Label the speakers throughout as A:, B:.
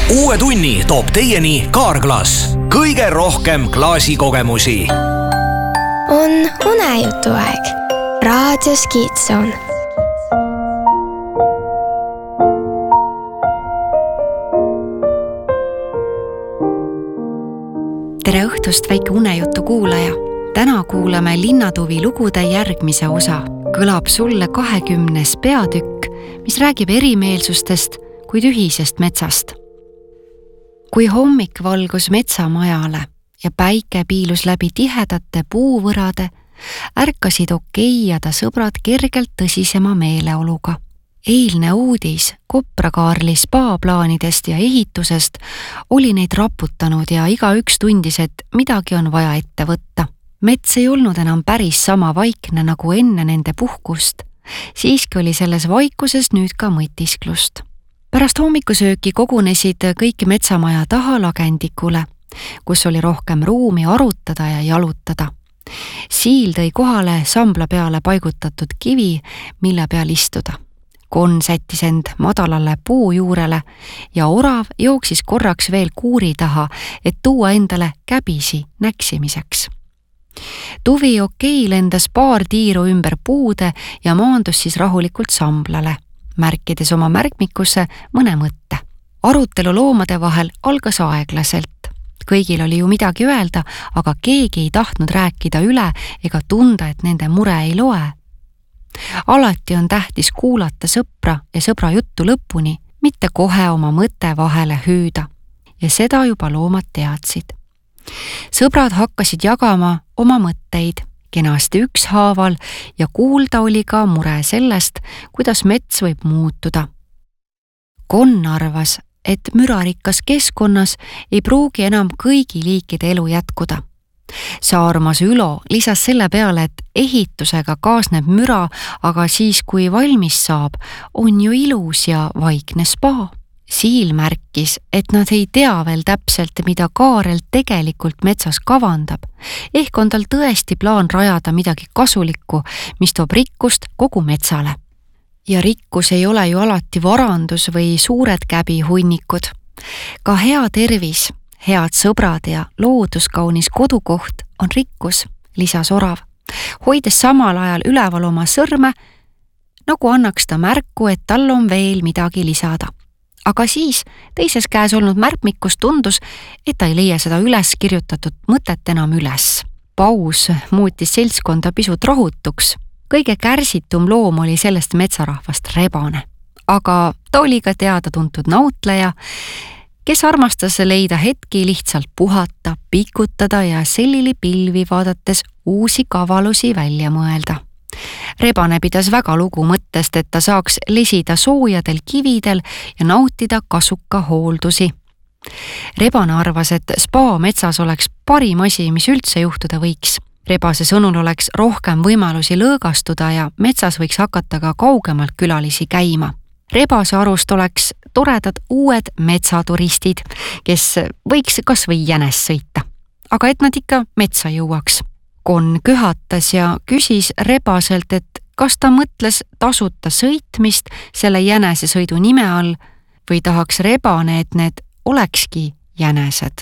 A: Uue tunni toob teieni Kaarglass. Kõige rohkem klaasikogemusi.
B: On unejutu aeg. Raadios Kiitson.
C: Tere õhtust, väike unejutu kuulaja. Täna kuulame Linnatuvi lugude järgmise osa. Kõlab sulle 20. peatükk, mis räägib erimeelsustest, kuid ühisest metsast. Kui hommik valgus metsamajale ja päike piilus läbi tihedate puuvõrade, ärkasid Okei ja ta sõbrad kergelt tõsisema meeleoluga. Eilne uudis Koprakaarli spaaplaanidest ja ehitusest oli neid raputanud ja igaüks tundis, et midagi on vaja ette võtta. Mets ei olnud enam päris sama vaikne nagu enne nende puhkust. Siiski oli selles vaikuses nüüd ka mõtisklust. Pärast hommikusööki kogunesid kõik metsamaja taha lagendikule, kus oli rohkem ruumi arutada ja jalutada. Siil tõi kohale sambla peale paigutatud kivi, mille peal istuda. Konn sättis end madalale puu juurele ja orav jooksis korraks veel kuuri taha, et tuua endale käbisi näksimiseks. Tuvi Okei lendas paar tiiru ümber puude ja maandus siis rahulikult samblale, märkides oma märkmikusse mõne mõtte. Arutelu loomade vahel algas aeglaselt. Kõigil oli ju midagi öelda, aga keegi ei tahtnud rääkida üle ega tunda, et nende mure ei loe. Alati on tähtis kuulata sõpra ja sõbra juttu lõpuni, mitte kohe oma mõtte vahele hüüda. Ja seda juba loomad teadsid. Sõbrad hakkasid jagama oma mõtteid kenasti ükshaaval ja kuulda oli ka mure sellest, kuidas mets võib muutuda. Konn arvas, et mürarikkas keskkonnas ei pruugi enam kõigi liikide elu jätkuda. Saarmas Ülo lisas selle peale, et ehitusega kaasneb müra, aga siis kui valmis saab, on ju ilus ja vaikne spa. Siil märkis, et nad ei tea veel täpselt, mida Kaarel tegelikult metsas kavandab. Ehk on tal tõesti plaan rajada midagi kasulikku, mis toob rikkust kogu metsale. Ja rikkus ei ole ju alati varandus või suured käbihunnikud. Ka hea tervis, head sõbrad ja looduskaunis kodukoht on rikkus, lisas orav, hoides samal ajal üleval oma sõrme, nagu annaks ta märku, et tal on veel midagi lisada. Aga siis teises käes olnud märkmikus tundus, et ta ei leia seda üles kirjutatud mõtet enam üles. Paus muutis seltskonda pisut rahutuks. Kõige kärsitum loom oli sellest metsarahvast rebane. Aga ta oli ka teada-tuntud nautleja, kes armastas leida hetki lihtsalt puhata, pikutada ja sellili pilvi vaadates uusi kavalusi välja mõelda. Rebane pidas väga lugu mõttest, et ta saaks lesida soojadel kividel ja nautida kasuka hooldusi. Rebane arvas, et spa metsas oleks parim asi, mis üldse juhtuda võiks. Rebase sõnul oleks rohkem võimalusi lõõgastuda ja metsas võiks hakata ka kaugemalt külalisi käima. Rebase arust oleks toredad uued metsaturistid, kes võiks kas või jänes sõita, aga et nad ikka metsa jõuaks. Konn köhatas ja küsis rebaselt, et kas ta mõtles tasuta sõitmist selle jänesesõidu nime all või tahaks rebane, et need olekski jänesed.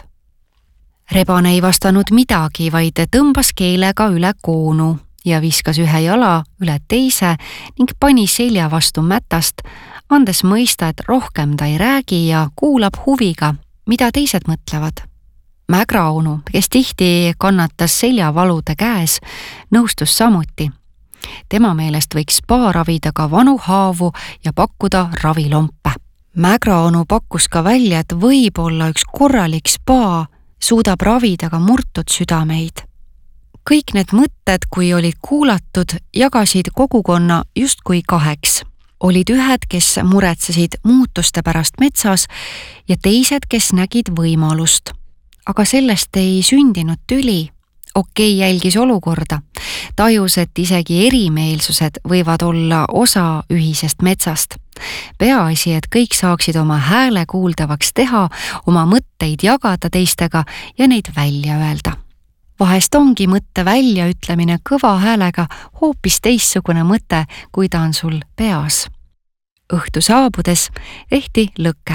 C: Rebane ei vastanud midagi, vaid tõmbas keelega üle koonu ja viskas ühe jala üle teise ning pani selja vastu mätast, andes mõista, et rohkem ta ei räägi ja kuulab huviga, mida teised mõtlevad. Mägraonu, kes tihti kannatas seljavalude käes, nõustus samuti. Tema meelest võiks spa ravida ka vanu haavu ja pakkuda ravilompe. Mägraonu pakkus ka välja, et võib-olla üks korralik spa suudab ravida ka murtud südameid. Kõik need mõtted, kui olid kuulatud, jagasid kogukonna justkui kaheks. Olid ühed, kes muretsesid muutuste pärast metsas ja teised, kes nägid võimalust. Aga sellest ei sündinud tüli. Okei jälgis olukorda. Tajus, et isegi erimeelsused võivad olla osa ühisest metsast. Peaasi, et kõik saaksid oma hääle kuuldavaks teha, oma mõtteid jagada teistega ja neid välja öelda. Vahest ongi mõtte väljaütlemine kõva häälega hoopis teistsugune mõte, kui ta on sul peas. Õhtu saabudes tehti lõke.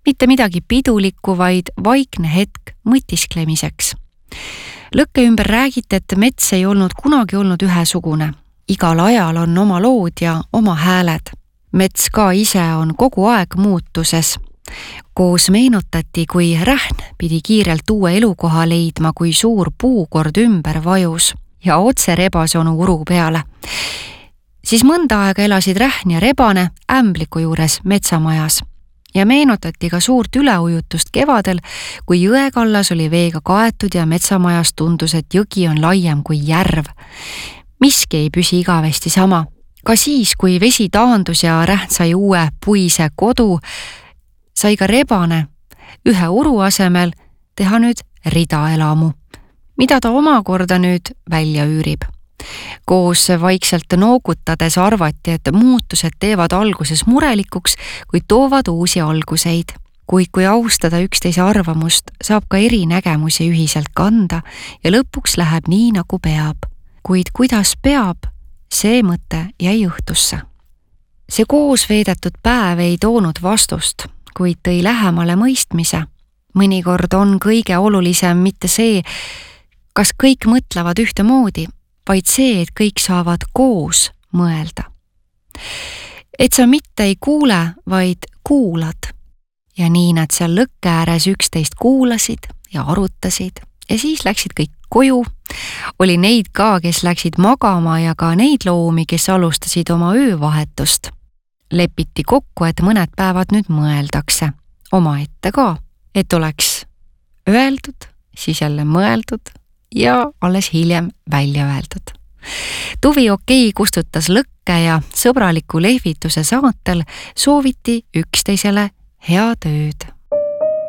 C: mitte midagi pidulikku, vaid vaikne hetk mõtisklemiseks. Lõkke ümber räägiti, et mets ei olnud kunagi olnud ühesugune. Igal ajal on oma lood ja oma hääled. Mets ka ise on kogu aeg muutuses. Koos meenutati, kui rähn pidi kiirelt uue elukoha leidma, kui suur puukord ümber vajus ja otse rebasonu uru peale. Siis mõnda aega elasid rähn ja rebane ämbliku juures metsamajas ja meenutati ka suurt üleujutust kevadel, kui jõekallas oli veega kaetud ja metsamajas tundus, et jõgi on laiem kui järv. Miski ei püsi igavesti sama. Ka siis, kui vesi taandus ja rähn sai uue puise kodu, sai ka rebane ühe uru asemel teha nüüd ridaelamu, mida ta omakorda nüüd välja üürib. Koos vaikselt noogutades arvati, et muutused teevad alguses murelikuks, kuid toovad uusi alguseid. Kuid kui austada üksteise arvamust, saab ka erinägemusi ühiselt kanda ja lõpuks läheb nii, nagu peab. Kuid kuidas peab, see mõte jäi õhtusse. See koos veedetud päev ei toonud vastust, kuid tõi lähemale mõistmise. Mõnikord on kõige olulisem mitte see, kas kõik mõtlevad ühtemoodi, vaid see, et kõik saavad koos mõelda. Et sa mitte ei kuule, vaid kuulad. Ja nii nad seal lõkke ääres üksteist kuulasid ja arutasid ja siis läksid kõik koju. Oli neid ka, kes läksid magama ja ka neid loomi, kes alustasid oma öövahetust. Lepiti kokku, et mõned päevad nüüd mõeldakse omaette ka, et oleks öeldud, siis jälle mõeldud ja alles hiljem välja öeldud. Tuvi Okei kustutas lõkke ja sõbraliku lehvituse saatel sooviti üksteisele head ööd.